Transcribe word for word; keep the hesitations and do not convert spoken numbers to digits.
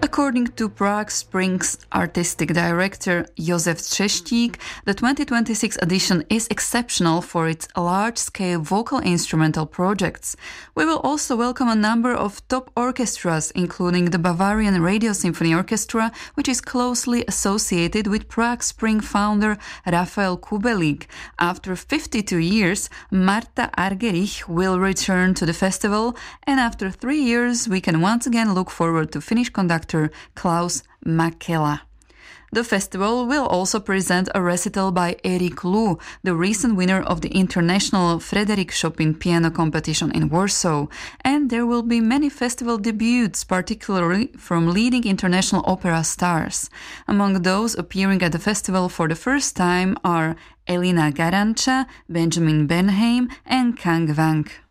According to Prague Springs artistic director Josef Třeštík, the twenty twenty-six edition is exceptional for its large-scale vocal instrumental projects. We will also welcome a number of top orchestras, including the Bavarian Radio Symphony Orchestra, which is closely associated with Prague Spring founder Rafael Kubelik. After fifty-two years, Marta Argerich will return to the festival, and after three years, we can once again look forward to Finnish conductor Klaus Mäkelä. The festival will also present a recital by Erik Lu, the recent winner of the International Frederick Chopin Piano Competition in Warsaw, and there will be many festival debuts, particularly from leading international opera stars. Among those appearing at the festival for the first time are Elina Garanca, Benjamin Bernheim and Kang Wang.